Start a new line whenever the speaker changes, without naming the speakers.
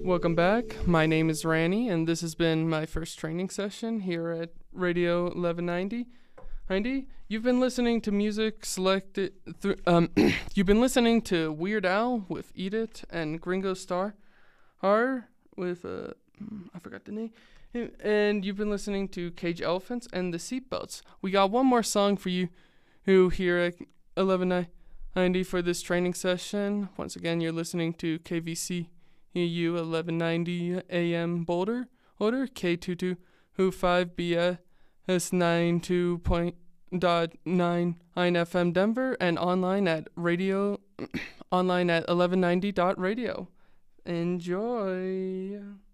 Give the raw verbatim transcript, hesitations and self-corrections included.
Welcome back. My name is Ranny, and this has been my first training session here at Radio eleven ninety. ninety. You've been listening to music selected. Th- um, you've been listening to Weird Al with "Eat It" and Gringo Star, R with uh, I forgot the name. And you've been listening to Cage Elephants and the Seatbelts. We got one more song for you, who here at eleven ninety for this training session. Once again, you're listening to K V C U eleven ninety A M Boulder, Order K twenty-two, who five B S ninety-two point nine F M Denver, and online at radio, online at eleven ninety dot radio. Enjoy.